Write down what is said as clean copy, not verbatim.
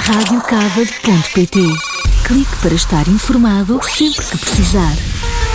radiocavade.pt. Clique para estar informado sempre que precisar.